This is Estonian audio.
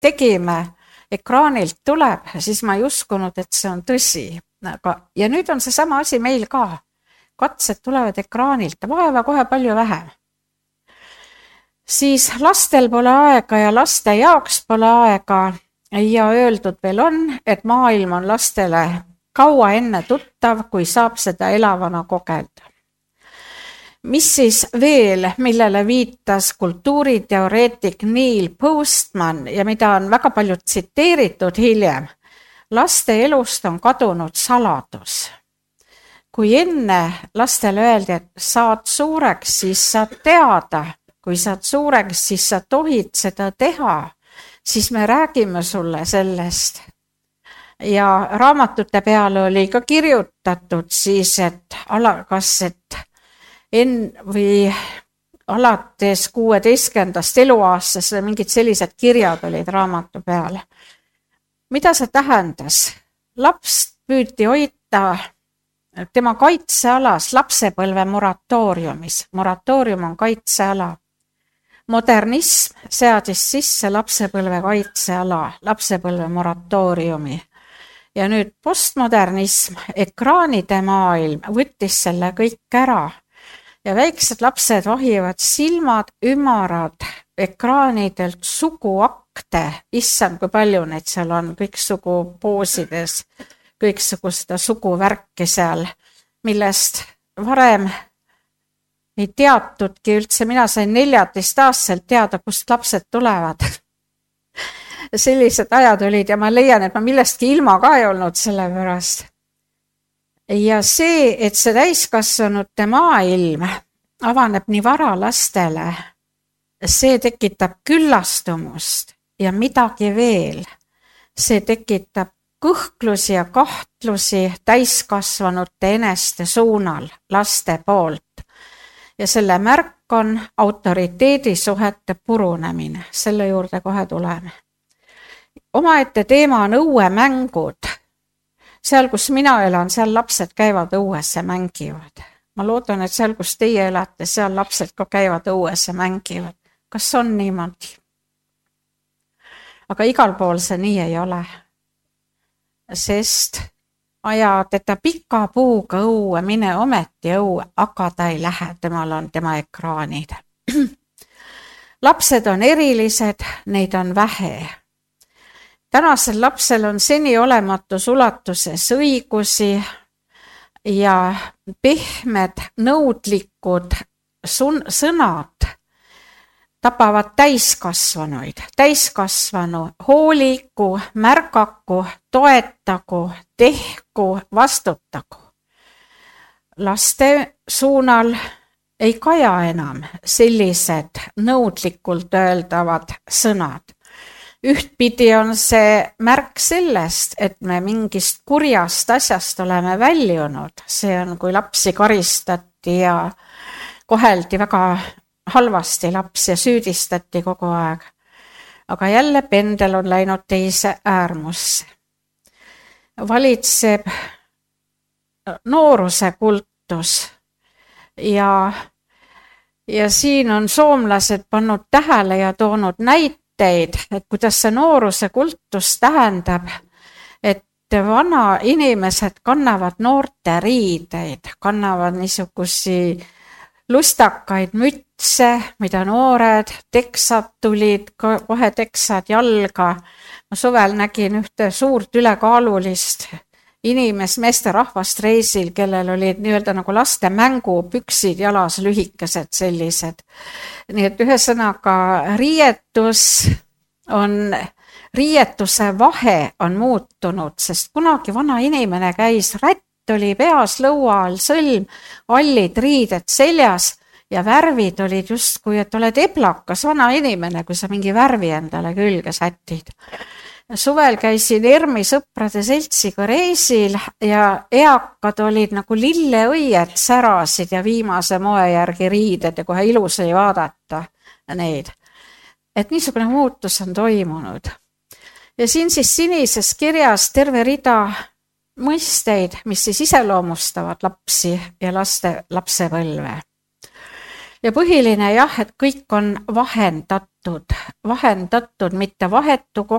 tegime, ekraanilt tuleb, siis ma ei uskunud, et see on tõsi. Ja nüüd on see sama asi meil ka. Katsed tulevad ekraanilt, vaeva kohe palju vähem. Siis lastel pole aega ja laste jaoks pole aega ja öeldud veel on, et maailm on lastele kaua enne tuttav, kui saab seda elavana kogelda. Mis siis veel, millele viitas kultuuriteoreetik Neil Postman ja mida on väga palju tsiteeritud hiljem, laste elust on kadunud saladus. Kui enne lastele öeldi, et saad suureks, siis saad teada, kui saad suureks, siis sa tohid seda teha, siis me räägime sulle sellest. Ja raamatute peale oli ka kirjutatud siis, et või alates 16. eluaastast mingid sellised kirjad olid raamatu peal. Mida see tähendas? Laps püüti hoida tema kaitsealas lapsepõlve moratooriumis. Moratoorium on kaitseala. Modernism seadis sisse lapsepõlve kaitseala, lapsepõlve moratooriumi. Ja nüüd postmodernism, ekraanide maailm võttis selle kõik ära. Ja väiksed lapsed vahivad silmad ümarad ekraanidelt suguakte. Issand, kui palju neid seal on, kõiksugu poosides, kõiksugu seda suguvärki seal, millest varem ei teatudki üldse. Mina sain 14-aastaselt teada, kust lapsed tulevad. Sellised ajad olid ja ma leian, et ma millestki ilma ka ei olnud selle pärast. Ja see, et see täiskasvanute maailm avaneb nii vara lastele, see tekitab küllastumust ja midagi veel. See tekitab kõhklusi ja kahtlusi täiskasvanute eneste suunal laste poolt. Ja selle märk on autoriteedisuhete purunemine. Selle juurde kohe tuleme. Omaette teema on õuemängud. Seal, kus mina elan, seal lapsed käivad õues ja mängivad. Ma loodan, et seal, kus teie elate, seal lapsed ka käivad õues ja mängivad. Kas on niimoodi? Aga igal pool see nii ei ole. Sest aja teda pika puuga õue, mine ometi õue, aga ta ei lähe, temal on tema ekraanid. Lapsed on erilised, neid on vähe. Tänasel lapsel on seni olematus ulatuses õigusi ja pehmed, nõudlikud sõnad tapavad täiskasvanuid. Täiskasvanu hooliku, märkaku, toetagu, tehku, vastutagu. Laste suunal ei kaja enam sellised nõudlikult öeldavad sõnad. Ühtpidi on see märk sellest, et me mingist kurjast asjast oleme väljunud. See on, kui lapsi karistati ja koheldi väga halvasti lapsi ja süüdistati kogu aeg. Aga jälle pendel on läinud teise äärmusse. Valitseb nooruse kultus ja siin on soomlased pannud tähele ja toonud näiteid, et kuidas see nooruse kultus tähendab, et vana inimesed kannavad noorte riideid, kannavad niisugusi lustakaid mütse, mida noored, teksad tulid, kohe teksad jalga. Ma suvel nägin ühte suurt ülekaalulist meeste rahvast reisil, kellel olid nii-öelda nagu laste mängupüksid jalas lühikesed sellised. Nii et ühesõnaga riietuse vahe on muutunud, sest kunagi vana inimene käis, rätt oli peas, lõua all sõlm, allid riided seljas ja värvid olid justkui, et oled eblakas vana inimene, kui sa mingi värvi endale külge sätid. Suvel käisin ERMi sõprade seltsiga reisil ja eakad olid nagu lilleõied, särasid ja viimase moe järgi riided ja kohe ilus ei vaadata neid. Et niisugune muutus on toimunud. Ja siin siis sinises kirjas terve rida mõisteid, mis siis iseloomustavad lapsi ja lapsepõlve. Ja põhiline jah, et kõik on vahendatud, mitte vahetu